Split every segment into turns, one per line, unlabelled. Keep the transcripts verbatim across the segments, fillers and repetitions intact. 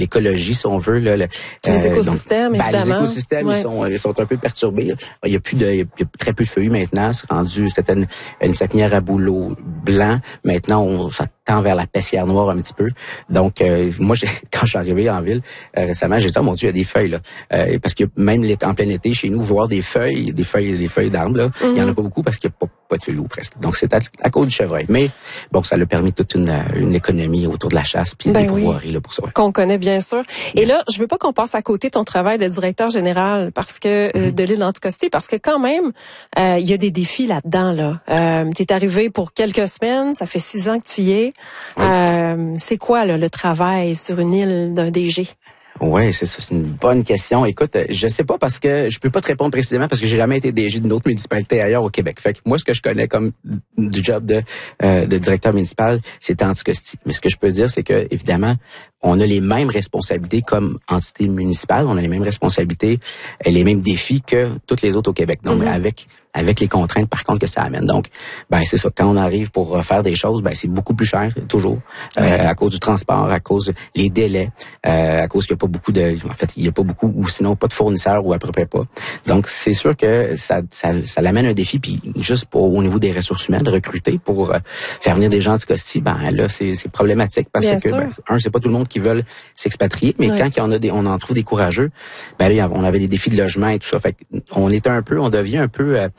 l'écologie, si on veut. Là, le,
les euh, écosystèmes,
donc,
évidemment.
Ben, les écosystèmes,
ouais.
ils sont ils sont un peu perturbés. Là. Il y a plus de il y a très peu de feuillus maintenant. C'est rendu c'était une, une sapinière à bouleau blanc. Maintenant, on ça tend vers la pessière noire un petit peu. Donc, euh, moi, j'ai, quand je suis arrivé en ville euh, récemment, j'ai dit oh mon Dieu, il y a des feuilles là, euh, parce que même en plein été chez nous, voir des feuilles, des feuilles, des feuilles d'arbres là, mm-hmm. il y en a pas beaucoup parce qu'il n'y a pas, pas de feuilles ou presque. Donc, c'est à, à cause du chevreuil. Mais bon, ça a permis toute une, une économie autour de la chasse puis
ben
des
oui.
pourvoiries là pour ça. Ouais.
Qu'on connaît bien sûr. Et là, je veux pas qu'on passe à côté de ton travail de directeur général parce que mm-hmm. euh, de l'île d'Anticosti, parce que quand même, euh, il y a des défis là-dedans là. Euh, t'es arrivé pour quelques semaines, ça fait six ans que tu y es. Oui. Euh, c'est quoi là, le travail sur une île d'un D G?
Oui, c'est ça, c'est une bonne question. Écoute, je sais pas parce que je peux pas te répondre précisément parce que j'ai jamais été D G d'une autre municipalité ailleurs au Québec. Fait que moi, ce que je connais comme du job de, euh, de directeur municipal, c'est Anticosti. Mais ce que je peux dire, c'est que évidemment, on a les mêmes responsabilités comme entité municipale, on a les mêmes responsabilités et les mêmes défis que toutes les autres au Québec. Donc, mm-hmm. avec avec les contraintes, par contre, que ça amène. Donc, ben c'est ça. Quand on arrive pour faire des choses, ben c'est beaucoup plus cher, toujours, euh, ouais. à cause du transport, à cause des délais, euh, à cause qu'il n'y a pas beaucoup de... En fait, il n'y a pas beaucoup, ou sinon pas de fournisseurs, ou à peu près pas. Donc, c'est sûr que ça ça, ça l'amène un défi, puis juste pour, au niveau des ressources humaines, de recruter pour euh, faire venir des gens de Anticosti, ben là, c'est, c'est problématique, parce Bien que, ben, un, c'est pas tout le monde qui veulent s'expatrier, mais ouais. quand il y en a des, on en trouve des courageux, ben là, on avait des défis de logement et tout ça. Fait on est un peu, on devient un peu... Euh,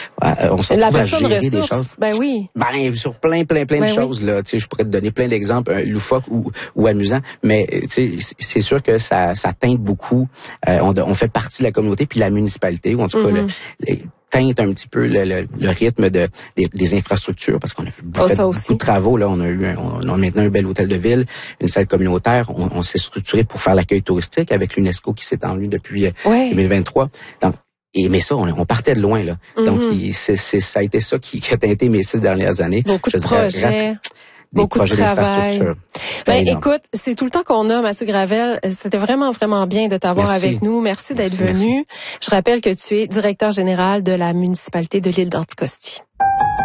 on se
la
personne
à gérer des choses. Ben oui.
Ben sur plein plein plein ben de oui. choses là, tu sais, je pourrais te donner plein d'exemples euh, loufoques ou ou amusants, mais tu sais c'est sûr que ça ça teinte beaucoup euh, on, on fait partie de la communauté puis la municipalité ou en tout cas mm-hmm. le, le teinte un petit peu le, le, le rythme de des, des infrastructures parce qu'on a fait beaucoup,
oh,
beaucoup de travaux là, on a eu un, on a maintenant un bel hôtel de ville, une salle communautaire, on, on s'est structuré pour faire l'accueil touristique avec l'UNESCO qui s'est en lui depuis ouais. deux mille vingt-trois. Donc Et, mais ça, on, on partait de loin, là. Mm-hmm. Donc, il, c'est, c'est, ça a été ça qui, qui a teinté mes six dernières années.
Beaucoup de
dirais,
projets.
Rap,
Beaucoup
projets
de travail. Ben, écoute, c'est tout le temps qu'on a, Mathieu Gravel. C'était vraiment, vraiment bien de t'avoir Merci. avec nous. Merci d'être merci, venu. Merci. Je rappelle que tu es directeur général de la municipalité de l'île d'Anticosti.